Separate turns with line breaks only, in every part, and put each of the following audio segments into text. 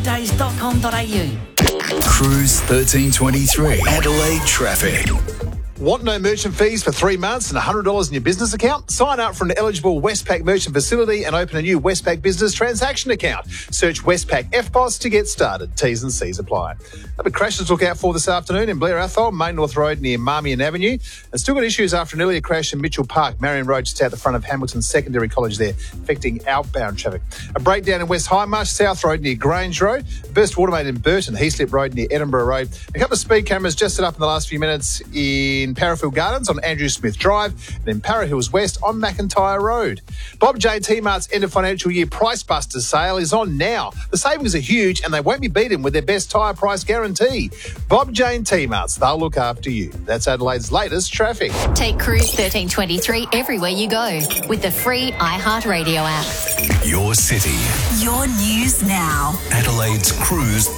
westpacdays.com.au.
Cruise 1323. Adelaide traffic.
Want no merchant fees for 3 months and $100 in your business account? Sign up for an eligible Westpac merchant facility and open a new Westpac business transaction account. Search Westpac FBOS to get started. T's and C's apply. A bit crashes to look out for this afternoon in Blair Athol, Main North Road near Marmion Avenue. And still got issues after an earlier crash in Mitchell Park, Marion Road, just out the front of Hamilton Secondary College there, affecting outbound traffic. A breakdown in West Highmarsh, South Road near Grange Road. Burst water main in Burton, Heaslip Road near Edinburgh Road. A couple of speed cameras just set up in the last few minutes in Parafield Gardens on Andrew Smith Drive and in Para Hills West on McIntyre Road. Bob J T-Mart's end of financial year Price Busters sale is on now. The savings are huge and they won't be beaten with their best tyre price guarantee. Bob J T-Mart's, they'll look after you. That's Adelaide's latest traffic.
Take Cruise 1323 everywhere you go with the free iHeartRadio app.
Your city.
Your news now.
Adelaide's Cruise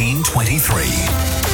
1323.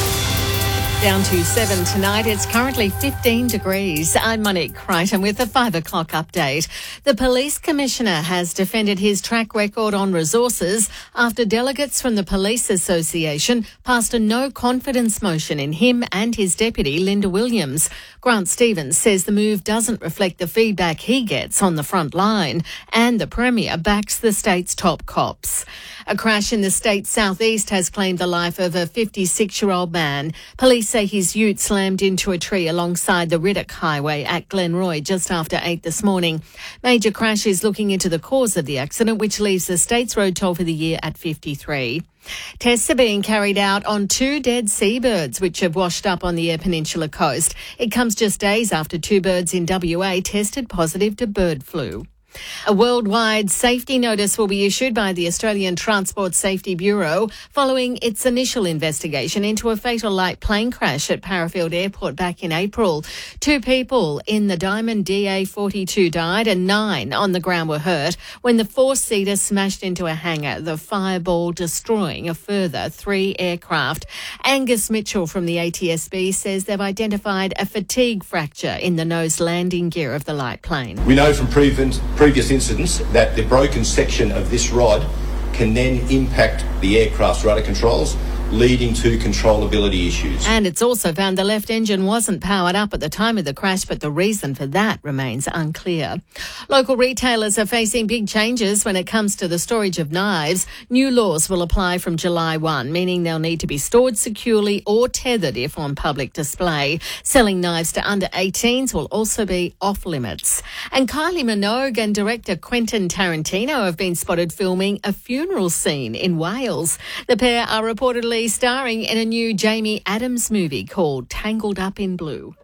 Down to 7 tonight. It's currently 15 degrees. I'm Monique Crichton with the 5 o'clock update. The Police Commissioner has defended his track record on resources after delegates from the Police Association passed a no confidence motion in him and his deputy, Linda Williams. Grant Stevens says the move doesn't reflect the feedback he gets on the front line, and the Premier backs the state's top cops. A crash in the state's southeast has claimed the life of a 56-year-old man. Police say his ute slammed into a tree alongside the Riddock Highway at Glenroy just after 8 this morning. Major Crash is looking into the cause of the accident, which leaves the state's road toll for the year at 53. Tests are being carried out on 2 dead seabirds which have washed up on the Eyre Peninsula coast. It comes just days after 2 birds in WA tested positive to bird flu. A worldwide safety notice will be issued by the Australian Transport Safety Bureau following its initial investigation into a fatal light plane crash at Parafield Airport back in April. 2 people in the Diamond DA-42 died and 9 on the ground were hurt when the 4-seater smashed into a hangar, the fireball destroying a further 3 aircraft. Angus Mitchell from the ATSB says they've identified a fatigue fracture in the nose landing gear of the light plane.
We know from previous incidents that the broken section of this rod can then impact the aircraft's rudder controls, leading to controllability issues.
And it's also found the left engine wasn't powered up at the time of the crash, but the reason for that remains unclear. Local retailers are facing big changes when it comes to the storage of knives. New laws will apply from July 1, meaning they'll need to be stored securely or tethered if on public display. Selling knives to under 18s will also be off limits. And Kylie Minogue and director Quentin Tarantino have been spotted filming a funeral scene in Wales. The pair are reportedly starring in a new Jamie Adams movie called Tangled Up in Blue.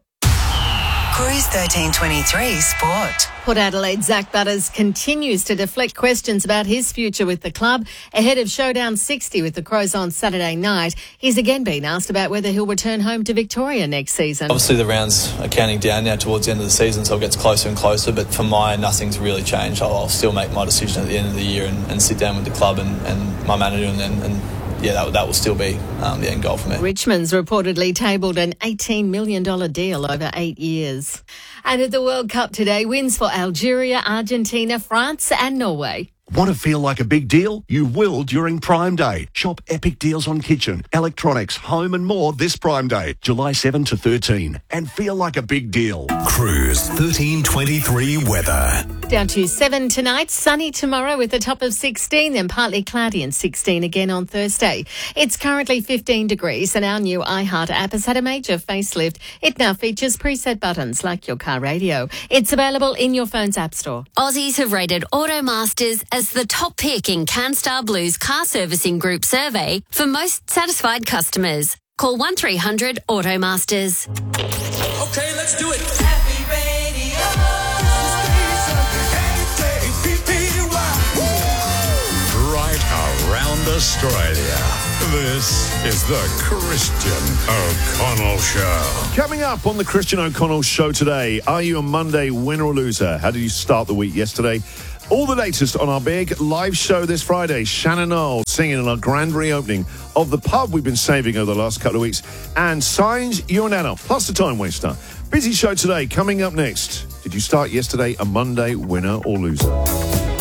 Cruise 1323 Sport.
Port Adelaide's Zach Butters continues to deflect questions about his future with the club. Ahead of Showdown 60 with the Crows on Saturday night, he's again been asked about whether he'll return home to Victoria next season.
Obviously the rounds are counting down now towards the end of the season, so it gets closer and closer, but for mine, nothing's really changed. I'll still make my decision at the end of the year and sit down with the club and my manager and yeah, that will still be the end goal for me.
Richmond's reportedly tabled an $18 million deal over 8 years. And at the World Cup today, wins for Algeria, Argentina, France and Norway.
Want to feel like a big deal? You will during Prime Day. Shop epic deals on kitchen, electronics, home and more this Prime Day, July 7 to 13. And feel like a big deal.
Cruise 1323 weather.
Down to 7 tonight, sunny tomorrow with a top of 16, then partly cloudy and 16 again on Thursday. It's currently 15 degrees and our new iHeart app has had a major facelift. It now features preset buttons like your car radio. It's available in your phone's app store.
Aussies have rated Automasters as the top pick in CanStar Blue's car servicing group survey for most satisfied customers. Call 1300 Automasters.
Okay, let's do it.
Happy Radio.
Right around Australia. This is the Christian O'Connell Show.
Coming up on the Christian O'Connell Show today, are you a Monday winner or loser? How did you start the week yesterday? All the latest on our big live show this Friday. Shannon Knoll singing in our grand reopening of the pub we've been saving over the last couple of weeks. And Signs Your Nana, plus the time waster. Busy show today. Coming up next. Did you start yesterday a Monday winner or loser?